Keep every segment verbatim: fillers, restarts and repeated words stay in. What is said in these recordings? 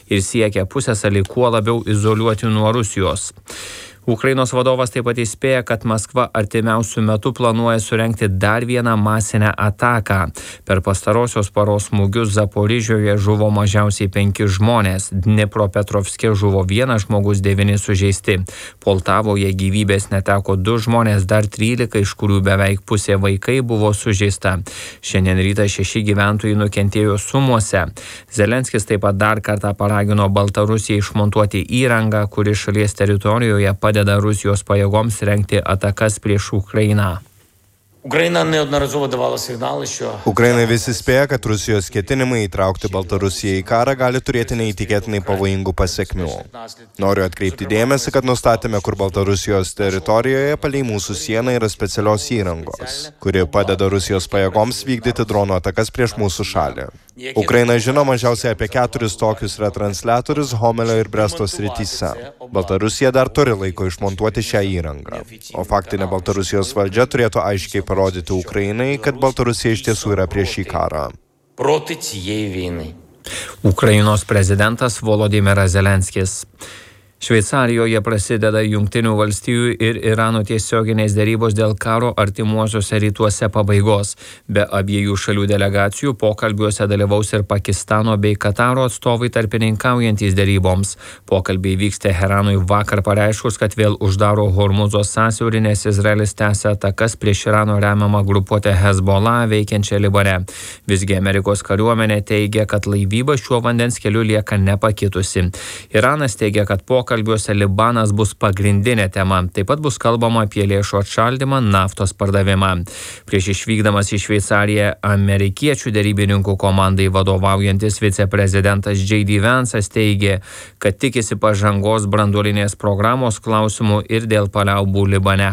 ir siekia pusiasalį kuo labiau izoliuoti nuo Rusijos. Ukrainos vadovas taip pat įspėja, kad Maskva artimiausių metų planuoja surengti dar vieną masinę ataką. Per pastarosios paros smūgius Zaporižioje žuvo mažiausiai penki žmonės, Dnipropetrovske žuvo vienas žmogus, devyni sužeisti. Poltavoje gyvybės neteko du žmonės, dar trylika, iš kurių beveik pusė vaikai buvo sužeista. Šiandien rytą šeši gyventojai nukentėjo Sumuose. Zelenskis taip pat dar kartą paragino Baltarusiją išmontuoti įrangą, kuri šalies teritorijoje padeda Rusijos pajėgoms rengti atakas prieš Ukrainą. Україна неодноразово давала сигнали, що Ukraina vis įspėja, kad Rusijos ketinimai įtraukti Baltarusiją į karą gali turėti neįtikėtinai pavojingų pasekmių. Noriu atkreipti dėmesį, kad nustatėme, kur Baltarusijos teritorijoje palei mūsų sieną yra specialios įrangos, kuri padeda Rusijos pajėgoms vykdyti dronų atakas prieš mūsų šalį. Ukraina žino mažiausiai apie keturis tokius retransliatorius Homelio ir Bresto srityse. Baltarusija dar turi laiko išmontuoti šią įrangą, o faktinė Baltarusijos valdžia turėtų aiškiai parodyti Ukrainai, kad Baltarusija iš tiesų yra prieš šį karą. проти цієї війни. Ukrainos prezidentas Volodymyras Zelenskis. Šveicarijoje prasideda Jungtinių valstijų ir Irano tiesioginės derybos dėl karo artimuosiuose rytuose pabaigos. Be abiejų šalių delegacijų pokalbiuose dalyvaus ir Pakistano bei Kataro atstovai tarpininkaujantys deryboms. Pokalbiai vyks Teheranui vakar pareiškus, kad vėl uždaro Hormuzo sąsiaurį, nes Izraelis tęsia atakas prieš Irano remiamą grupuotę Hezbollah veikiančią Libane. Visgi Amerikos kariuomenė teigia, kad laivyba šiuo vandens keliu lieka nepakitusi. Iranas teigia, kad po Pokalbiuose Libanas bus pagrindinė tema. Taip pat bus kalbama apie lėšų atšaldymą, naftos pardavimą. Prieš išvykdamas į Šveicariją amerikiečių derybininkų komandai vadovaujantis viceprezidentas J D Vance'as teigė, kad tikisi pažangos branduolinės programos klausimų ir dėl paliaubų Libane.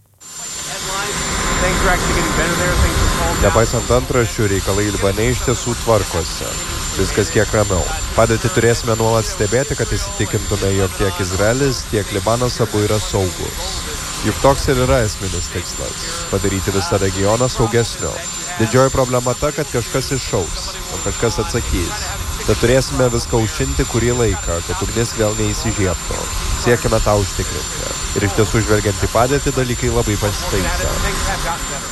Nepaisant antraščių, reikalai Libane iš tiesų tvarkosi. Viskas kiek ramiau. Padėtį turėsime nuolat stebėti, kad įsitikintume, jog tiek Izraelis, tiek Libanas abu yra saugus. Juk toks ir yra esminis tikslas – padaryti visą regioną saugesniu. Didžioji problema ta, kad kažkas iššaus, o kažkas atsakys. Tad turėsime viską užšinti kurį laiką, kad ugnis vėl neįsižiebtų. Siekime tą užtikrinti. Ir iš tiesų žvelgiant į padėtį, dalykai labai pasitaisė.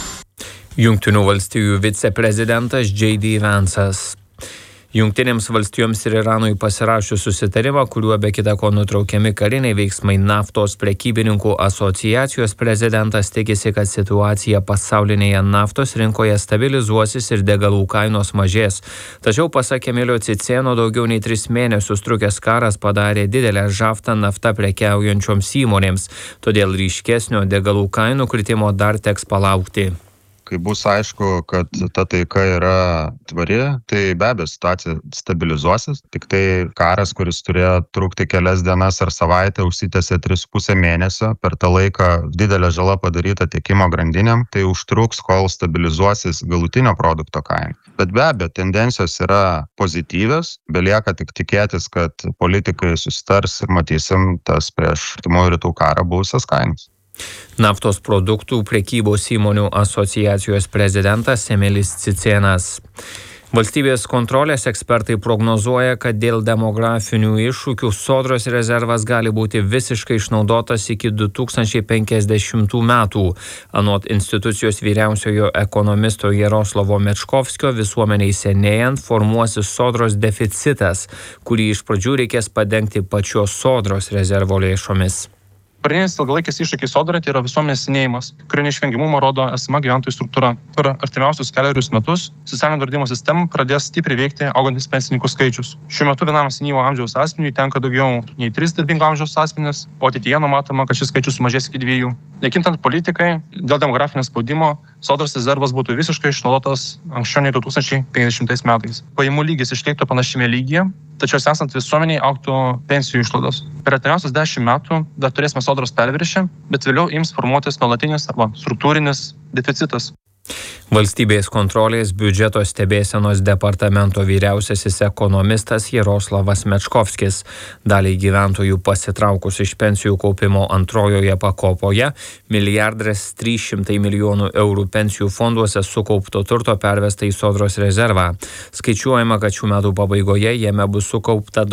Jungtinių valstijų viceprezidentas J D Vance'as. Jungtinėms valstijoms ir Iranui pasirašius susitarimą, kuriuo be kita ko nutraukiami kariniai veiksmai, naftos prekybininkų asociacijos prezidentas tikisi, kad situacija pasaulinėje naftos rinkoje stabilizuosis ir degalų kainos mažės. Tačiau pasak Emilio Cicėno, daugiau nei tris mėnesius trukęs karas padarė didelę žaftą nafta prekiaujančioms įmonėms, todėl ryškesnio degalų kainų kritimo dar teks palaukti. Kai bus aišku, kad ta taika yra tvari, tai be abejo situacija stabilizuosis. Tik tai karas, kuris turėjo trukti kelias dienas ar savaitę, užsitęsė tris su puse mėnesio. Per tą laiką didelė žala padaryta tiekimo grandinėm, tai užtruks, kol stabilizuosis galutinio produkto kaina. Bet be abejo, tendencijos yra pozityvios, belieka tik tikėtis, kad politikai susitars ir matysim tas prieš artimųjų rytų karą buvusias kainas. Naftos produktų prekybos įmonių asociacijos prezidentas Emilis Cicėnas. Valstybės kontrolės ekspertai prognozuoja, kad dėl demografinių iššūkių Sodros rezervas gali būti visiškai išnaudotas iki du tūkstančiai penkiasdešimtų metų. Anot institucijos vyriausiojo ekonomisto Jaroslavo Mečkovskio, visuomeniai senėjant formuosis Sodros deficitas, kurį iš pradžių reikės padengti pačios Sodros rezervo lėšomis. Pagrindinis ilgalaikis iššūkis Sodrai tai yra visuomenės senėjimas, kurio neišvengiamumą rodo esama gyventojų struktūra. Per artimiausius kelerius metus socialinio draudimo sistema pradės stipriai veikti augantis pensininkų skaičius. Šiuo metu vienam senyvo amžiaus asmeniui tenka daugiau nei tris darbingo amžiaus asmenys, o ateityje numatoma, kad šis skaičius sumažės iki dviejų. Nekintant politikai, dėl demografinio spaudimo Sodros rezervas būtų visiškai išnaudotas anksčiau nei du tūkstančiai penkiasdešimtais metais. Pajamų lygis išliktų panašiame lygyje, tačiau esant visuomeniai augtų pensijų išlaidos. Per artimiausius dešimt metų dar turėsime Sodros perviršį, bet vėliau ims formuotis nuolatinis arba struktūrinis deficitas. Valstybės kontrolės biudžeto stebėsenos departamento vyriausiasis ekonomistas Jaroslavas Mečkovskis. Daliai gyventojų pasitraukus iš pensijų kaupimo antrojoje pakopoje, milijardas trys šimtai milijonų eurų pensijų fonduose sukaupto turto pervesta į Sodros rezervą. Skaičiuojama, kad šių metų pabaigoje jame bus sukaupta